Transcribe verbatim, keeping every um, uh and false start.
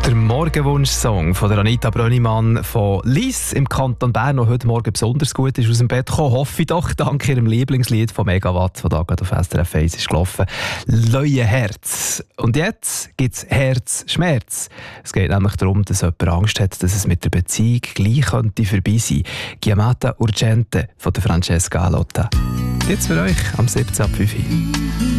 Der Morgenwunsch-Song von der Anita Brönnimann von Lies im Kanton Bern, der heute Morgen besonders gut ist aus dem Bett gekommen. Hoffe ich doch, dank ihrem Lieblingslied von Megawatt, das da gerade auf S R F eins ist gelaufen. «Leue Herz». Und jetzt gibt es Herzschmerz. Es geht nämlich darum, dass jemand Angst hat, dass es mit der Beziehung gleich könnte vorbei sein. «Chiamata urgente» von der Francesca Alotta. Jetzt für euch am siebzehn Uhr fünf.